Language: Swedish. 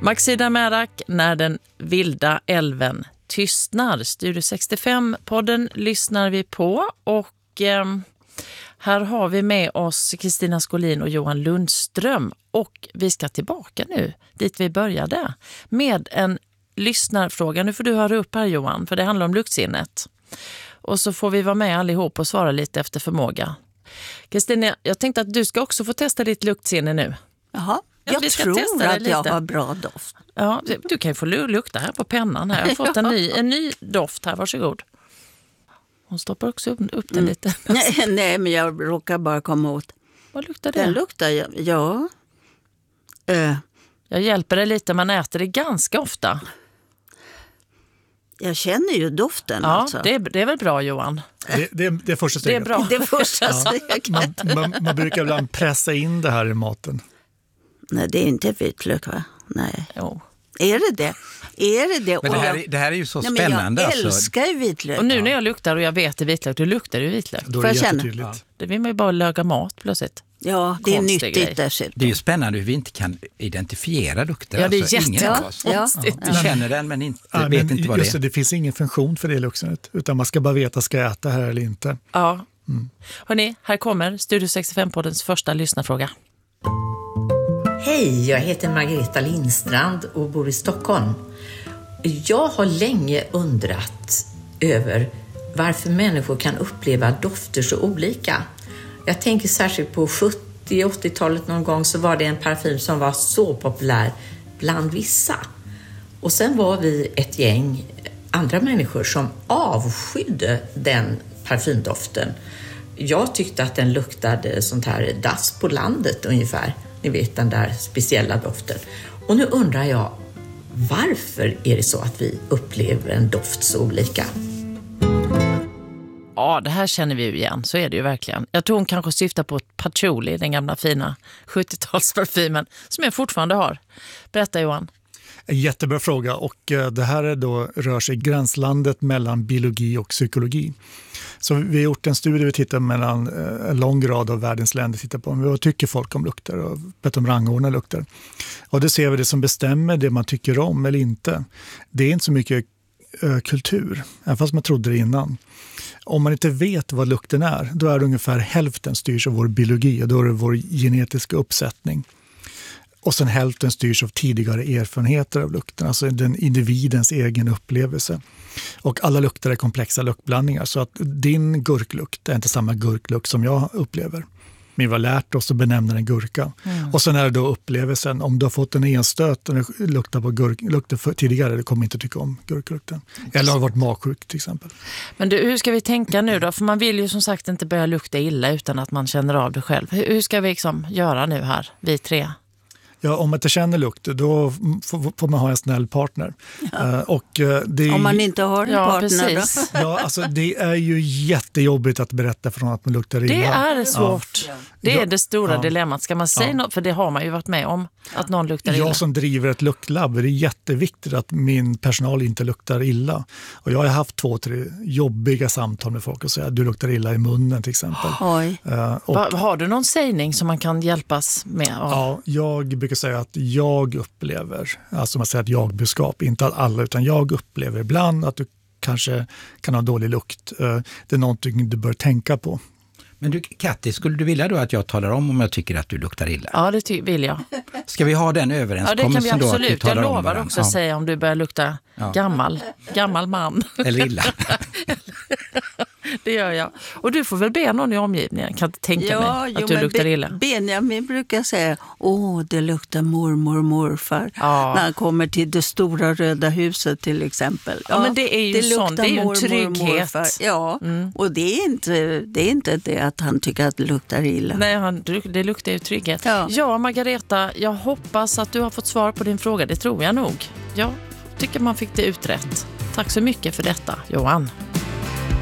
Maxida Märak, När den vilda älven tystnar. Studio 65-podden lyssnar vi på och här har vi med oss Kristina Skolin och Johan Lundström. Och vi ska tillbaka nu dit vi började med en lyssnarfråga. Nu får du höra upp här, Johan, för det handlar om luktsinnet. Och så får vi vara med allihop och svara lite efter förmåga. Kristina, jag tänkte att du ska också få testa ditt luktsinne nu. Jaha, jag tror att jag har bra doft. Ja, du kan ju få lukta här på pennan. Här. Jag har fått en ny doft här, varsågod. Hon stoppar också upp den lite. Nej, men jag råkar bara komma åt. Vad luktar det? Den luktar, ja. Jag hjälper dig lite, man äter det ganska ofta. Jag känner ju doften. Ja, alltså. det är väl bra, Johan? Det är första steget. Det är bra. Det första steget. Man brukar ibland pressa in det här i maten. Nej, det är inte vitlök, va? Nej. Jo. Är det? Men det här är ju så spännande. Jag älskar ju vitlök. Och nu när jag luktar och jag vet det är vitlök, då luktar det vitlök. Då är det jättetydligt. Ja. Det vill man ju bara laga mat plötsligt. Ja, det är Konstig nyttigt grej. dessutom. Det är ju spännande hur vi inte kan identifiera lukter. Ja, det är alltså, ingen av oss. jättekonstigt. Vi känner den men vet inte vad det är. Det finns ingen funktion för det luktsinnet, utan man ska bara veta, ska jag äta här eller inte. Ja. Hörrni, här kommer Studio 65-poddens första lyssnarfråga. Hej, jag heter Margareta Lindstrand och bor i Stockholm. Jag har länge undrat över varför människor kan uppleva dofter så olika. Jag tänker särskilt på 70-80-talet någon gång, så var det en parfym som var så populär bland vissa. Och sen var vi ett gäng andra människor som avskydde den parfymdoften. Jag tyckte att den luktade sånt här dass på landet ungefär. Ni vet, den där speciella doften. Och nu undrar jag, varför är det så att vi upplever en doft så olika? Ja, det här känner vi ju igen. Så är det ju verkligen. Jag tror hon kanske syftar på patchouli, den gamla fina 70-talsparfymen som jag fortfarande har. Berätta, Johan. En jättebra fråga, och det här är då, rör sig i gränslandet mellan biologi och psykologi. Så vi har gjort en studie, vi tittar mellan en lång rad av världens länder, tittar på vad tycker folk om lukter och bett om rangordna lukter. Och det ser vi, det som bestämmer det man tycker om eller inte. Det är inte så mycket kultur, även fast man trodde det innan. Om man inte vet vad lukten är, då är det ungefär hälften styrs av vår biologi, och då är det vår genetiska uppsättning. Och sen hälften styrs av tidigare erfarenheter av lukten, alltså den individens egen upplevelse. Och alla lukter är komplexa luktblandningar, så att din gurklukt är inte samma gurklukt som jag upplever. Men vi har lärt oss att benämna en gurka. Och sen är det då upplevelsen. Om du har fått en enstöt och luktar på lukter tidigare, du kommer inte tycka om gurklukten. Eller har varit magsjuk till exempel. Men du, hur ska vi tänka nu då? För man vill ju som sagt inte börja lukta illa utan att man känner av det själv. Hur ska vi liksom göra nu här, vi tre? Ja, om man inte känner lukt, då får man ha en snäll partner. Ja. Om man inte har en partner precis. då? Ja, alltså det är ju jättejobbigt att berätta från att man luktar illa. Det är svårt. Ja. Det är det stora dilemmat. Ska man säga något? För det har man ju varit med om, att någon luktar illa. Jag som driver ett luktlab, det är jätteviktigt att min personal inte luktar illa. Och jag har haft 2-3 jobbiga samtal med folk och säga att du luktar illa i munnen till exempel. Oj. Har du någon sägning som man kan hjälpas med? Ja, jag brukar säga att jag upplever, alltså man säger att jag-budskap, inte alla, utan jag upplever ibland att du kanske kan ha dålig lukt. Det är någonting du bör tänka på. Men du, Katti, skulle du vilja då att jag talar om jag tycker att du luktar illa? Ja, det vill jag. Ska vi ha den överenskommelsen? Ja, det kan vi absolut. Då Jag lovar också att säga om du börjar lukta gammal man. Eller illa. Det gör jag. Och du får väl be någon i omgivningen, kan inte tänka mig att du luktar illa. Benjamin brukar säga, det luktar mormor och morfar. Ja. När han kommer till det stora röda huset till exempel. Ja, men det är ju sånt, det är ju en trygghet. Ja, och det är inte det att han tycker att det luktar illa. Nej, det luktar ju trygghet. Ja, Margareta, jag hoppas att du har fått svar på din fråga. Det tror jag nog. Jag tycker man fick det utrett. Tack så mycket för detta, Johan.